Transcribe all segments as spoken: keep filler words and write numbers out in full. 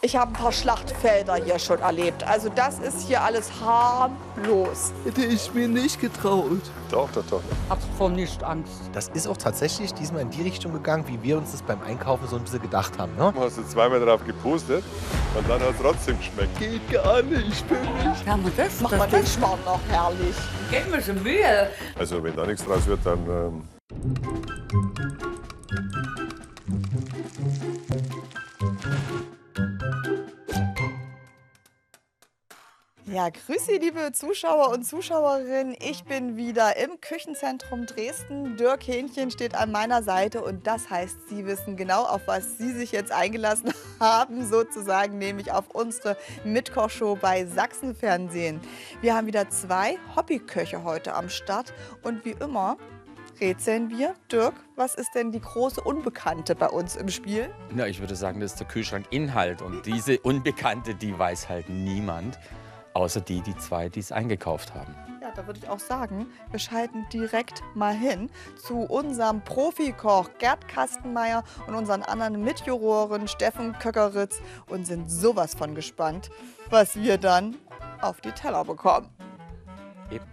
Ich habe ein paar Schlachtfelder hier schon erlebt. Also das ist hier alles harmlos. Hätte ich mir nicht getraut. Doch, doch, doch. Hab vor nichts Angst. Das ist auch tatsächlich diesmal in die Richtung gegangen, wie wir uns das beim Einkaufen so ein bisschen gedacht haben. Ne? Hast du zweimal drauf gepustet und dann hat es trotzdem geschmeckt. Geht gar nicht für mich. Ja, man das, Macht das man den Schmarrn noch herrlich. geht mir schon Mühe. Also wenn da nichts draus wird, dann... Ähm Ja, grüß Sie, liebe Zuschauer und Zuschauerinnen. Ich bin wieder im Küchenzentrum Dresden. Dirk Hähnchen steht an meiner Seite und das heißt, Sie wissen genau, auf was Sie sich jetzt eingelassen haben, sozusagen, nämlich auf unsere Mitkochshow bei Sachsenfernsehen. Wir haben wieder zwei Hobbyköche heute am Start und wie immer rätseln wir. Dirk, was ist denn die große Unbekannte bei uns im Spiel? Na, ich würde sagen, das ist der Kühlschrankinhalt und diese Unbekannte, die weiß halt niemand. Außer die, die zwei, die es eingekauft haben. Ja, da würde ich auch sagen, wir schalten direkt mal hin zu unserem Profikoch Gerd Kastenmeier und unseren anderen Mitjuroren Steffen Köckeritz und sind sowas von gespannt, was wir dann auf die Teller bekommen. Eben.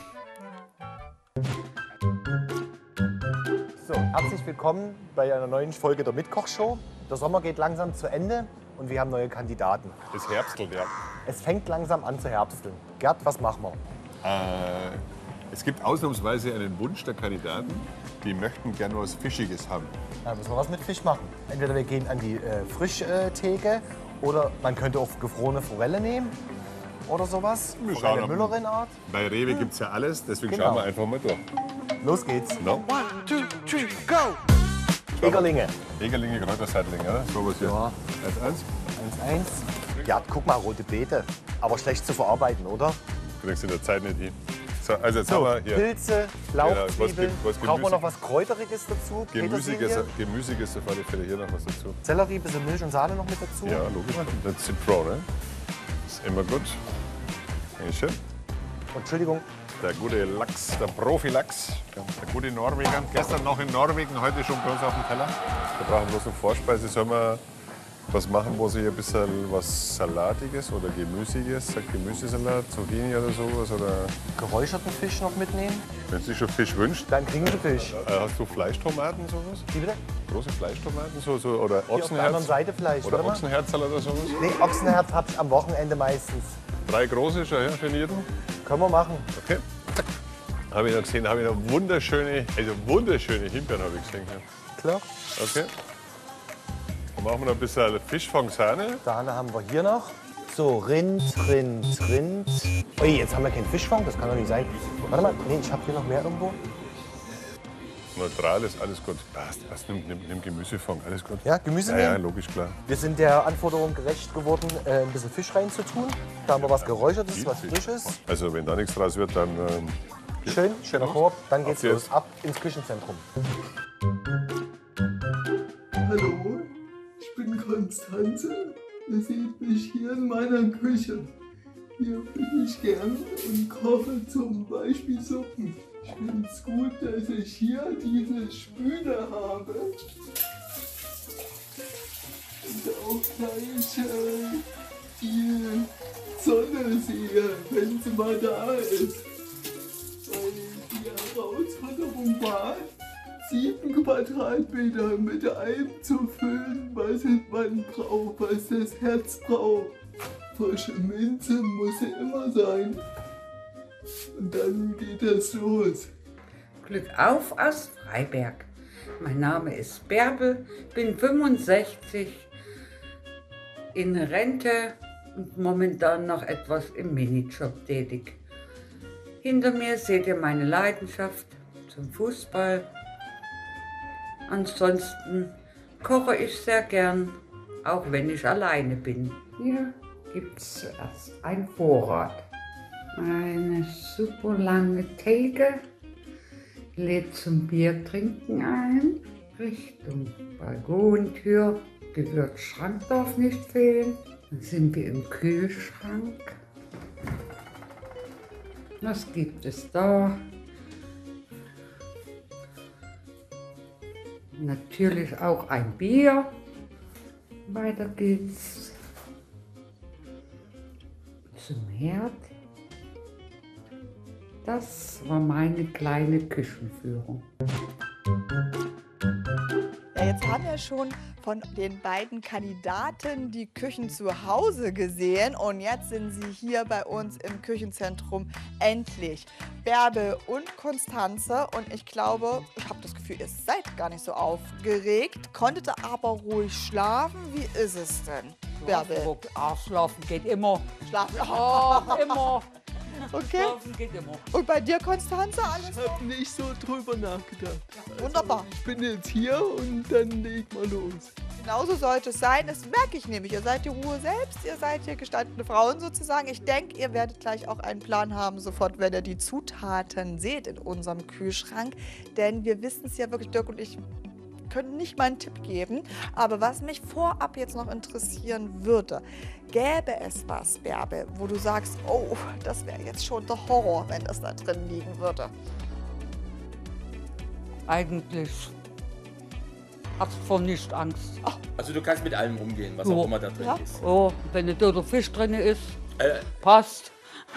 So, herzlich willkommen bei einer neuen Folge der Mitkochshow. Der Sommer geht langsam zu Ende und wir haben neue Kandidaten. Es herbstelt, ja. Es fängt langsam an zu herbsteln. Gerd, was machen wir? Äh, es gibt ausnahmsweise einen Wunsch der Kandidaten, die möchten gerne was Fischiges haben. Da müssen wir was mit Fisch machen. Entweder wir gehen an die äh, Frischtheke oder man könnte auch gefrorene Forelle nehmen oder sowas. Wir Forelle schauen, Müllerin-Art. Bei Rewe gibt es ja alles, deswegen Genau. schauen wir einfach mal durch. Los geht's. No? One, two, three, go! Egerlinge. Egerlinge, Kräuterseitlinge, oder? So was hier. Ja. eins eins. eins eins. Ja, guck mal, rote Beete. Aber schlecht zu verarbeiten, oder? Kriegst du in der Zeit nicht hin. So, also jetzt So, haben wir hier Pilze, Genau, Lauchzwiebeln. was Ge- was Brauchen wir noch Gemüse- was Kräuteriges dazu? Gemüsiges, Petersilie, Gemüsiges auf alle Fälle hier noch was dazu. Sellerie, bisschen Milch und Sahne noch mit dazu. Ja, logisch. Das sind Pro, ne? Ist immer gut. Dankeschön. Und Entschuldigung, Der gute Lachs, der Profi-Lachs, der gute Norweger. Gestern noch in Norwegen, heute schon bei uns auf dem Teller. Wir brauchen bloß eine Vorspeise. Sollen wir was machen, wo Sie ein bisschen was Salatiges oder Gemüsiges, sagt Gemüsesalat, Zucchini oder sowas? Oder geräucherten Fisch noch mitnehmen. wenn Sie schon Fisch wünscht, Dann kriegen Sie Fisch. äh, hast du Fleischtomaten, sowas? Wie bitte? Große Fleischtomaten, so, so, oder Hier auf der anderen Ochsenherz? Seite Fleisch. Oder Warte mal. Ochsenherzl oder sowas? Nee, Ochsenherz hab ich am Wochenende meistens. Drei große schon, ja, für jeden? Können wir machen. Okay. Habe ich noch gesehen, habe ich noch wunderschöne, also wunderschöne Himbeeren habe ich gesehen. Ja. Klar. Okay. Dann machen wir noch ein bisschen Fischfang-Sahne. Sahne haben wir hier noch. So, Rind, Rind, Rind. Ui, jetzt haben wir keinen Fischfang, das kann doch nicht sein. Warte mal, nee, ich habe hier noch mehr irgendwo. Neutral ist alles gut. Passt, passt. Nimm, nimm, nimm Gemüsefang, alles gut. Ja, Gemüse Ja, ja, nehmen. logisch, klar. Wir sind der Anforderung gerecht geworden, äh, ein bisschen Fisch reinzutun. Da haben wir was Geräuchertes, was Frisches. Also wenn da nichts draus wird, dann ähm, Schön, schöner Korb. Dann geht's Auf geht's. los. Ab ins Küchenzentrum. Hallo, ich bin Konstanze. Ihr seht mich hier in meiner Küche. Hier bin ich gern und koche zum Beispiel Suppen. Ich finde es gut, dass ich hier diese Spüle habe. Und auch gleich äh, die Sonne sehe, wenn sie mal da ist. Weil die Herausforderung war, sieben Quadratmeter mit allem zu füllen, was man braucht, was das Herz braucht. Frische Minze muss ja immer sein. Und dann geht es los. Glück auf aus Freiberg. Mein Name ist Bärbel, bin fünfundsechzig, in Rente und momentan noch etwas im Minijob tätig. Hinter mir seht ihr meine Leidenschaft zum Fußball. Ansonsten koche ich sehr gern, auch wenn ich alleine bin. Hier gibt es zuerst ein Vorrat. Eine super lange Theke lädt zum Biertrinken ein. Richtung Balkontür. Gewürzschrank darf nicht fehlen. Dann sind wir im Kühlschrank. Was gibt es da? Natürlich auch ein Bier. Weiter geht's. zum Herd. Das war meine kleine Küchenführung. Ja, jetzt haben wir schon von den beiden Kandidaten die Küchen zu Hause gesehen und jetzt sind sie hier bei uns im Küchenzentrum endlich. Bärbel und Konstanze und ich glaube, ich habe das Gefühl, ihr seid gar nicht so aufgeregt, konntet aber ruhig schlafen. Wie ist es denn, Bärbel? Ah, schlafen geht immer. Schlafen. Oh, immer. Okay. Schlafen geht immer. Und bei dir, Konstanze, alles Ich hab nicht so drüber nachgedacht. wunderbar. Ich bin jetzt hier und dann leg mal los. Genauso sollte es sein. Das merke ich nämlich. Ihr seid die Ruhe selbst. Ihr seid hier gestandene Frauen sozusagen. Ich denke, ihr werdet gleich auch einen Plan haben, sofort, wenn ihr die Zutaten seht in unserem Kühlschrank. Denn wir wissen es ja wirklich, Dirk und ich können nicht mal einen Tipp geben. Aber was mich vorab jetzt noch interessieren würde, gäbe es was, Bärbel, wo du sagst, oh, das wäre jetzt schon der Horror, wenn das da drin liegen würde. Eigentlich hast du vor nicht Angst. Also du kannst mit allem umgehen, was Ja. auch immer da drin Ja. ist. Oh, wenn ein toter Fisch drin ist, Äh, passt.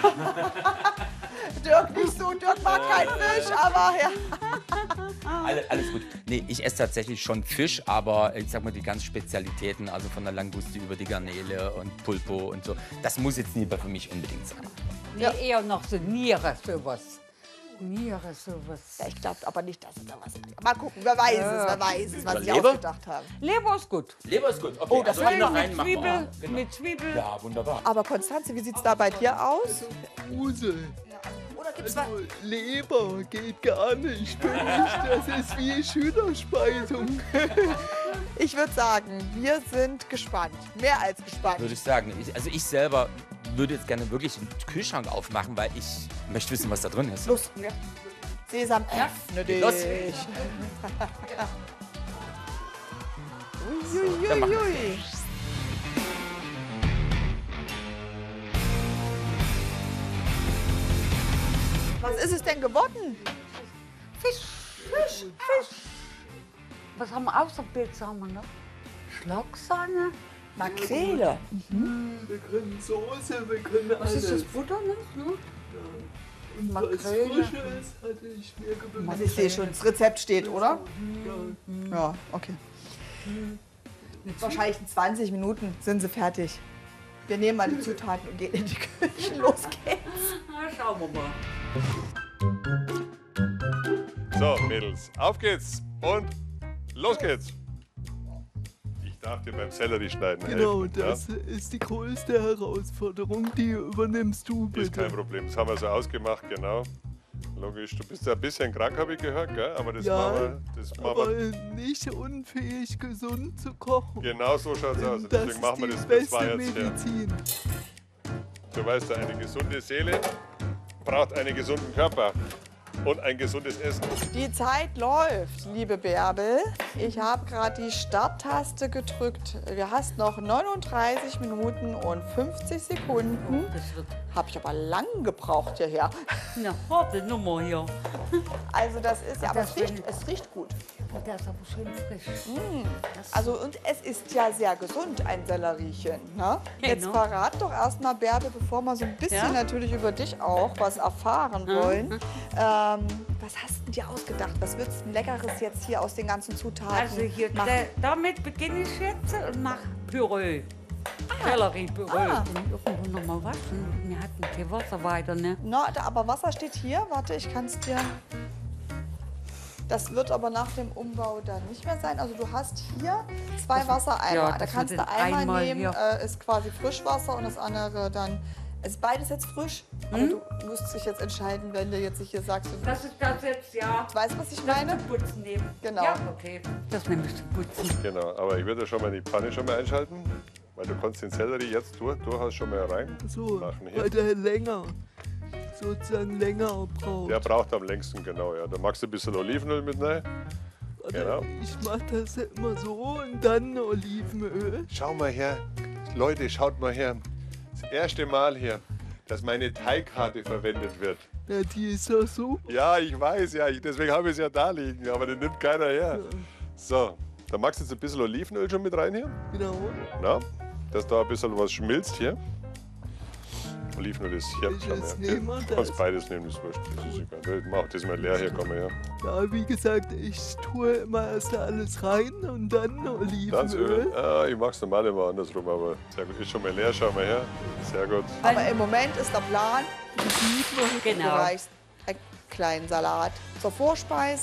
Dirk nicht so, Dirk mag keinen Fisch, aber ja. alle, alles gut. Nee, ich esse tatsächlich schon Fisch, aber ich sag mal die ganzen Spezialitäten, also von der Languste über die Garnele und Pulpo und so, das muss jetzt nie für mich unbedingt sein. Nee, eher noch so Niere, sowas. Niere, sowas. Ja, ich glaube aber nicht, dass es da was ist. Mal gucken, wer weiß es, wer weiß es, was Oder sie Leber? ausgedacht haben. Leber ist gut. Leber ist gut. Okay, Oh, das also kann noch ich rein Mit machen wir. Zwiebel, Genau. mit Zwiebel. Ja, wunderbar. Aber Konstanze, wie sieht es da bei dir aus? Grusel. Oder gibt's Also Leber geht gar nicht für mich. Das ist wie Schülerspeisung. Ich würde sagen, wir sind gespannt. Mehr als gespannt. Würde ich sagen. Ich, also ich selber würde jetzt gerne wirklich einen Kühlschrank aufmachen, weil ich möchte wissen, was da drin ist. Los. Sesam, öffne dich. Los. dann machen wir's. Uiuiui. Was ist es denn geworden? Fisch, Fisch, Fisch. Was haben wir außer Pilze haben wir noch? Schlagsahne. Makrele. Wir können Soße, wir können Was ist das alles. Butter noch? Ne? Und was Makrele. Frisches hatte ich mir gewünscht. Also ich sehe schon, das Rezept steht, oder? Ja, okay. Wahrscheinlich in zwanzig Minuten sind sie fertig. Wir nehmen mal die Zutaten und gehen in die Küche. Los geht's. Na, schauen wir mal. So, Mädels, auf geht's und los geht's. Ich darf dir beim Sellerie schneiden Genau, helfen. das ist die größte Herausforderung. Die übernimmst du Ja? Ist kein bitte. Problem, das haben wir so ausgemacht, genau. Logisch, du bist ja ein bisschen krank, habe ich gehört, gell? Aber das Ja, machen wir, das machen Aber wir. nicht unfähig, gesund zu kochen. Genau so schaut's aus. Das Deswegen machen wir ist das die mit zwei beste jetzt hier. Medizin. Du weißt ja, eine gesunde Seele braucht einen gesunden Körper und ein gesundes Essen. Die Zeit läuft, liebe Bärbel. Ich habe gerade die Starttaste gedrückt. Du hast noch neununddreißig Minuten und fünfzig Sekunden. Das wird Habe ich aber lang gebraucht hierher. eine harte Nummer hier. Also das ist ja, aber Das es riecht, bin- es riecht gut. Und der ist aber schön frisch. Das- Also und es ist ja sehr gesund, ein Selleriechen. Ne? Jetzt Genau. verrat doch erstmal, Bärbel, bevor wir so ein bisschen Ja? natürlich über dich auch was erfahren wollen. Ähm, was hast du dir ausgedacht? Was würdest du denn Leckeres jetzt hier aus den ganzen Zutaten Also hier, machen? da, damit beginne ich jetzt und mache Püree. Selleriepüree. Ah. Und irgendwo noch mal waschen. Wir hatten kein Wasser weiter, ne? Na, da, aber Wasser steht hier. Warte, ich kann es dir... Das wird aber nach dem Umbau dann nicht mehr sein. Also du hast hier zwei Wassereimer. ja, da das kannst wird du in einmal einmal nehmen, hier. äh, ist quasi Frischwasser und das andere dann... Ist beides jetzt frisch? Aber Hm? du musst dich jetzt entscheiden, wenn du jetzt hier sagst, du Das ist das jetzt, ja. weißt, was ich Das meine? zum Putzen nehmen. Genau. Ja, okay. Das nehme ich zum Putzen. Genau, aber ich würde schon mal die Pfanne schon mal einschalten, weil du kannst den Sellerie jetzt durch, durchaus schon mal rein So, machen hier. weil der länger, sozusagen länger braucht. Der braucht am längsten, genau, ja. Da magst du ein bisschen Olivenöl mit rein. Also genau. Ich mache das immer so und dann Olivenöl. Schau mal her, Leute, schaut mal her. Das erste Mal hier, dass meine Teigkarte verwendet wird. Ja, die ist doch super. Ja, ich weiß, ja, ich, deswegen habe ich es ja da liegen, aber den nimmt keiner her. So, da magst du jetzt ein bisschen Olivenöl schon mit rein hier. Genau. Na, dass da ein bisschen was schmilzt hier. Olivenöl ist hier. Welches Schau nehmen wir her. Du das? kannst beides nehmen, das ist wurscht. Das ist egal. Mach das mal leer hier, komm mal her. Ja, wie gesagt, ich tue immer erst alles rein und dann Ganz Öl. Olivenöl. Ah, ich mag's normal immer andersrum, aber sehr gut. Ist schon mal leer, schau mal her. Sehr gut. Aber im Moment ist der Plan, du Genau. reichst einen kleinen Salat zur Vorspeise.